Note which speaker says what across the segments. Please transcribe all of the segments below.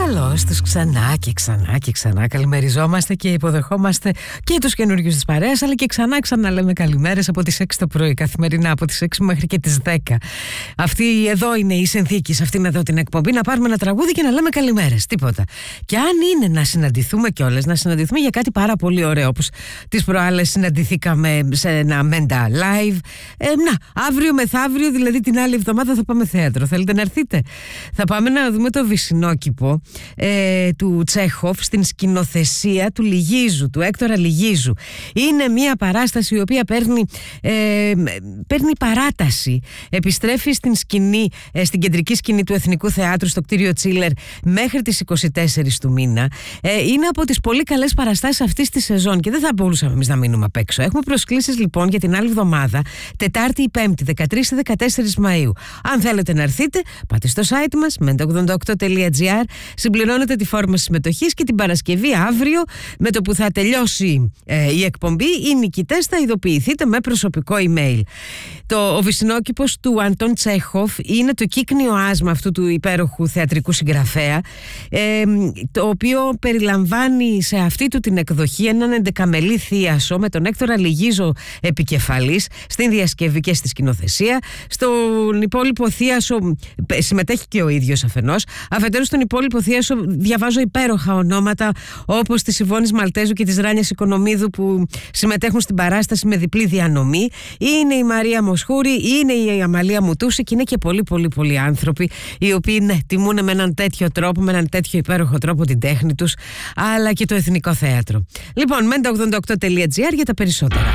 Speaker 1: Καλώς τους ξανά και ξανά και ξανά καλημεριζόμαστε και υποδεχόμαστε και τους καινούριους της παρέας, αλλά και ξανά λέμε καλημέρες από τις 6 το πρωί καθημερινά, από τις 6 μέχρι και τις 10. Αυτή εδώ είναι η συνθήκη σε αυτήν εδώ την εκπομπή, να πάρουμε ένα τραγούδι και να λέμε καλημέρες, τίποτα. Και αν είναι να συναντηθούμε κιόλας, να συναντηθούμε για κάτι πάρα πολύ ωραίο, όπως τις προάλλες συναντηθήκαμε σε ένα Μέντα Live. Αύριο μεθαύριο, δηλαδή την άλλη εβδομάδα θα πάμε θέατρο. Θέλετε να έρθετε? Θα πάμε να δούμε το Βυσσινόκηπο του Τσέχοφ στην σκηνοθεσία του Λιγίζου, του Έκτορα Λιγίζου. Είναι μια παράσταση η οποία παίρνει παράταση. Επιστρέφει στην σκηνή, στην κεντρική σκηνή του Εθνικού Θεάτρου στο κτίριο Τσίλερ μέχρι τις 24 του μήνα. Είναι από τις πολύ καλές παραστάσεις αυτής της σεζόν και δεν θα μπορούσαμε εμείς να μείνουμε απ' έξω. Έχουμε προσκλήσεις λοιπόν για την άλλη εβδομάδα, Τετάρτη ή Πέμπτη, 13 ή 14 Μαΐου. Αν θέλετε να έρθετε, πάτε στο site μας menta88.gr, συμπληρώνετε τη φόρμα συμμετοχής και την Παρασκευή αύριο, με το που θα τελειώσει η εκπομπή, οι νικητές θα ειδοποιηθείτε με προσωπικό email. Ο Βυσσινόκηπος του Αντών Τσέχοφ είναι το κύκνιο άσμα αυτού του υπέροχου θεατρικού συγγραφέα, το οποίο περιλαμβάνει σε αυτή του την εκδοχή έναν 11μελή θίασο με τον Έκτορα Λιγίζο επικεφαλής στην διασκευή και στη σκηνοθεσία. Στον υπόλοιπο θίασο συμμετέχει και ο ίδιος αφενός. Αφετέρου, στον υπόλοιπο θίασο διαβάζω υπέροχα ονόματα όπως της Ιβώνης Μαλτέζου και της Ράνιας Οικονομίδου, που συμμετέχουν στην παράσταση με διπλή διανομή. Είναι η Μαρία Μοσχούρη, είναι η Αμαλία Μουτούση και είναι και πολλοί άνθρωποι οι οποίοι τιμούν με έναν τέτοιο τρόπο, με έναν τέτοιο υπέροχο τρόπο την τέχνη τους, αλλά και το Εθνικό Θέατρο. Λοιπόν, menta88.gr για τα περισσότερα.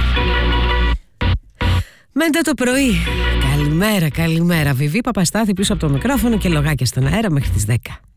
Speaker 1: Μέντα το πρωί. Καλημέρα. Βιβί Παπαστάθη πίσω από το μικρόφωνο και λογάκια στον αέρα μέχρι τις 10.